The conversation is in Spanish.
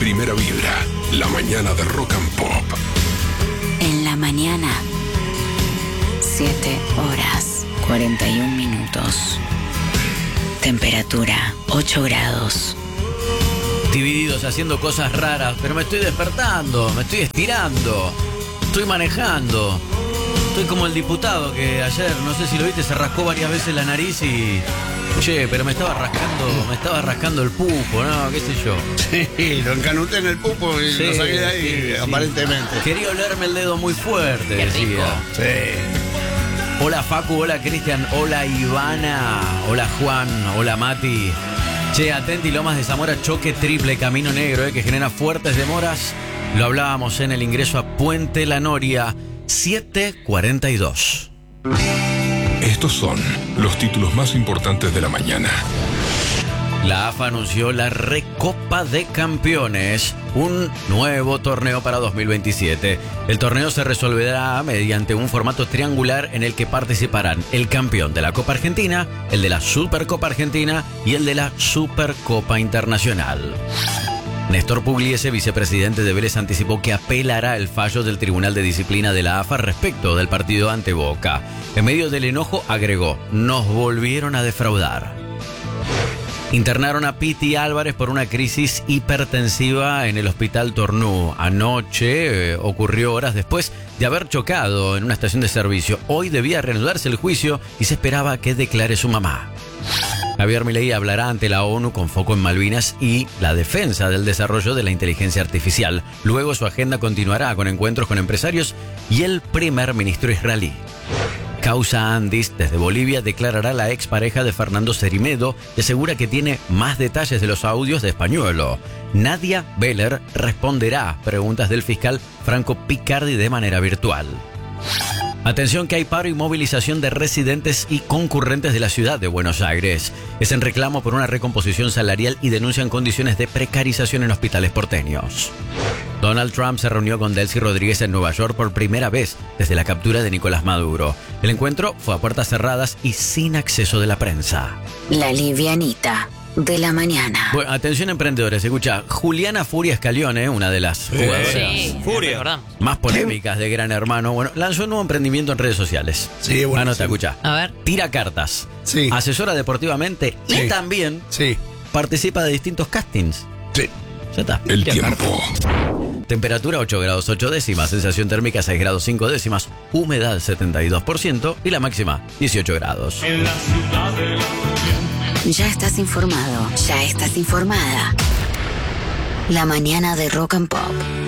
Primera Vibra, la mañana de Rock and Pop. En la mañana, 7 horas, 41 minutos. Temperatura, 8 grados. Divididos haciendo cosas raras, pero me estoy despertando, me estoy estirando, estoy manejando. Estoy como el diputado que ayer, no sé si lo viste, se rascó varias veces la nariz y... Che, pero me estaba rascando el pupo, ¿no? ¿Qué sé yo? Sí, lo encanuté en el pupo y lo saqué de ahí, sí. aparentemente. Quería olerme el dedo muy fuerte, decía. Sí. Hola Facu, hola Cristian, hola Ivana, hola Juan, hola Mati. Che, atenti, Lomas de Zamora, choque triple, camino negro, que genera fuertes demoras. Lo hablábamos en el ingreso a Puente La Noria, 7:42. Estos son los títulos más importantes de la mañana. La AFA anunció la Recopa de Campeones, un nuevo torneo para 2027. El torneo se resolverá mediante un formato triangular en el que participarán el campeón de la Copa Argentina, el de la Supercopa Argentina y el de la Supercopa Internacional. Néstor Pugliese, vicepresidente de Vélez, anticipó que apelará el fallo del Tribunal de Disciplina de la AFA respecto del partido ante Boca. En medio del enojo agregó: nos volvieron a defraudar. Internaron a Piti Álvarez por una crisis hipertensiva en el hospital Tornú. Anoche ocurrió horas después de haber chocado en una estación de servicio. Hoy debía reanudarse el juicio y se esperaba que declare su mamá. Javier Milei hablará ante la ONU con foco en Malvinas y la defensa del desarrollo de la inteligencia artificial. Luego su agenda continuará con encuentros con empresarios y el primer ministro israelí. Causa Andis, desde Bolivia, declarará la expareja de Fernando Cerimedo y asegura que tiene más detalles de los audios de Españuelo. Nadia Beller responderá a preguntas del fiscal Franco Picardi de manera virtual. Atención que hay paro y movilización de residentes y concurrentes de la ciudad de Buenos Aires. Es en reclamo por una recomposición salarial y denuncian condiciones de precarización en hospitales porteños. Donald Trump se reunió con Delcy Rodríguez en Nueva York por primera vez desde la captura de Nicolás Maduro. El encuentro fue a puertas cerradas y sin acceso de la prensa. La livianita de la mañana. Bueno, atención emprendedores, escucha, Juliana Furia Scalione, una de las jugadoras Furia. más polémicas de Gran Hermano, bueno, lanzó un nuevo emprendimiento en redes sociales. Sí, bueno. Anota, escucha. A ver. Tira cartas. Sí. Asesora deportivamente Sí. y también Sí. participa de distintos castings. Sí. Ya está. El tiempo. Temperatura 8 grados 8 décimas, sensación térmica 6 grados 5 décimas, humedad 72% y la máxima 18 grados. Ya estás informado, ya estás informada. La mañana de Rock and Pop.